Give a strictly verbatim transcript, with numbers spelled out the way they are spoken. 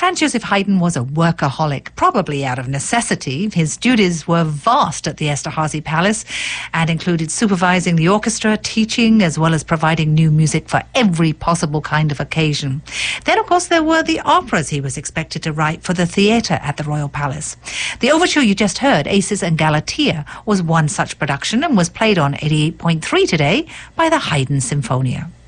Franz Joseph Haydn was a workaholic, probably out of necessity. His duties were vast at the Esterházy Palace and included supervising the orchestra, teaching, as well as providing new music for every possible kind of occasion. Then, of course, there were the operas he was expected to write for the theatre at the Royal Palace. The overture you just heard, Acis and Galatea, was one such production and was played on eighty-eight point three today by the Haydn Sinfonia.